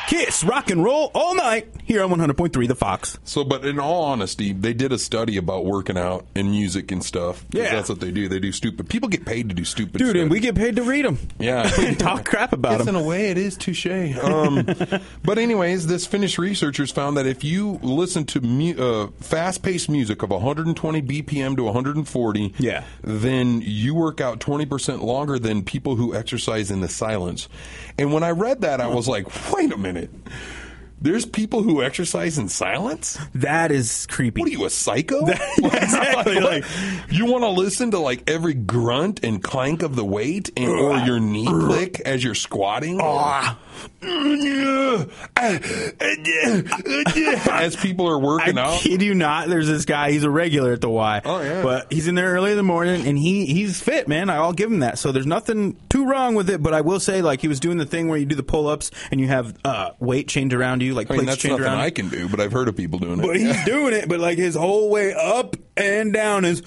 Kiss, rock and roll all night here on 100.3 The Fox. So, but in all honesty, they did a study about working out and music and stuff. Yeah. That's what they do. They do stupid. People get paid to do stupid Dude, stuff. and we get paid to read them. Yeah. We can talk crap about Yes, them. in a way, it is touche. But anyways, this Finnish researchers found that if you listen to fast-paced music of 120 BPM to 140, then you work out 20% longer than people who exercise in the silence. And when I read that, I was like, wait a minute. There's people who exercise in silence? That is creepy. What are you, a psycho? Exactly. Like, you want to listen to like every grunt and clank of the weight or your knee click as you're squatting? As people are working out? I kid you not, there's this guy, he's a regular at the Y. Oh, yeah. But he's in there early in the morning, and he's fit, man. I'll give him that. So there's nothing too wrong with it, but I will say, like, he was doing the thing where you do the pull-ups, and you have weight chained around you, like plates that's chained nothing around you. I can do, but I've heard of people doing it. But he's doing it, but like his whole way up and down is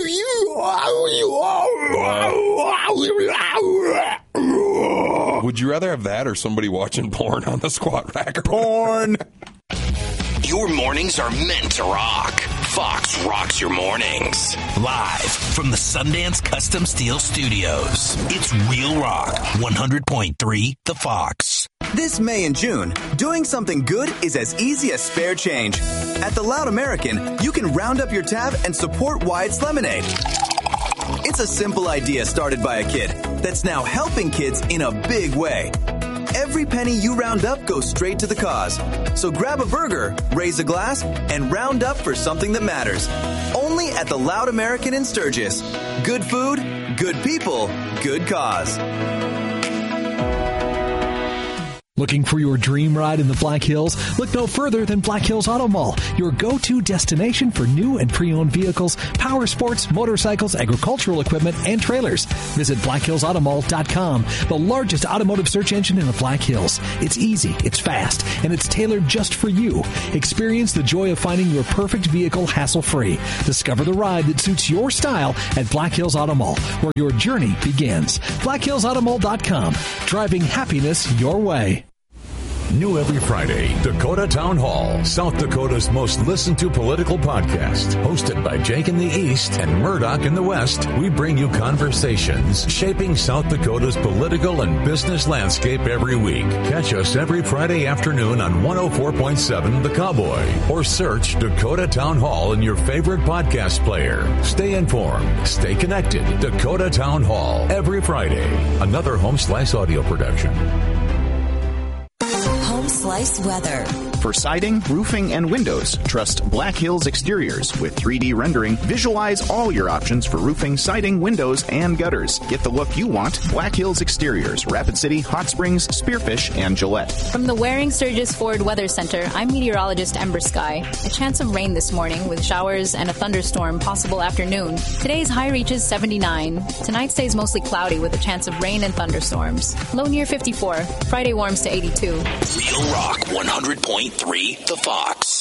Would you rather have that or somebody watching porn on the squat rack? Porn. Your mornings are meant to rock. Fox rocks your mornings. Live from the Sundance Custom Steel Studios. It's Real Rock 100.3 The Fox. This May and June, doing something good is as easy as spare change. At the Loud American, you can round up your tab and support Wyatt's Lemonade. It's a simple idea started by a kid that's now helping kids in a big way. Every penny you round up goes straight to the cause. So grab a burger, raise a glass, and round up for something that matters. Only at the Loud American in Sturgis. Good food, good people, good cause. Looking for your dream ride in the Black Hills? Look no further than Black Hills Auto Mall, your go-to destination for new and pre-owned vehicles, power sports, motorcycles, agricultural equipment, and trailers. Visit BlackHillsAutomall.com, the largest automotive search engine in the Black Hills. It's easy, it's fast, and it's tailored just for you. Experience the joy of finding your perfect vehicle hassle-free. Discover the ride that suits your style at Black Hills Auto Mall, where your journey begins. BlackHillsAutomall.com, driving happiness your way. New every Friday, Dakota Town Hall, South Dakota's most listened to political podcast. Hosted by Jake in the East and Murdoch in the West, we bring you conversations shaping South Dakota's political and business landscape every week. Catch us every Friday afternoon on 104.7 The Cowboy, or search Dakota Town Hall in your favorite podcast player. Stay informed, stay connected. Dakota Town Hall, every Friday. Another Home Slice audio production. Home Slice weather. For siding, roofing, and windows, trust Black Hills Exteriors. With 3D rendering, visualize all your options for roofing, siding, windows, and gutters. Get the look you want. Black Hills Exteriors, Rapid City, Hot Springs, Spearfish, and Gillette. From the Waring Sturgis Ford Weather Center, I'm meteorologist Ember Sky. A chance of rain this morning with showers and a thunderstorm possible afternoon. Today's high reaches 79. Tonight stays mostly cloudy with a chance of rain and thunderstorms. Low near 54. Friday warms to 82. Real Rock 100.3 The Fox.